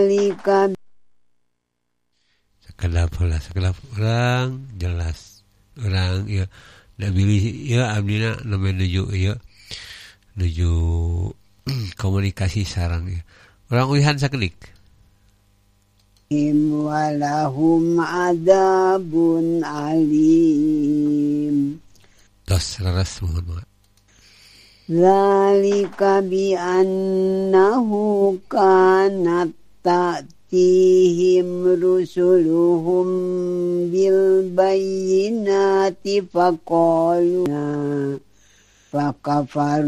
Zalika sekedap orang jelas orang ya da bilih ya abdina nembe nuju komunikasi sareng ya. Urang ulihan sakedik. walahum adabun alim. Tos leres mohon. Zalika bi annahu kanat ta'tihim rusuluhum bil bayyinati faqalu fakafaru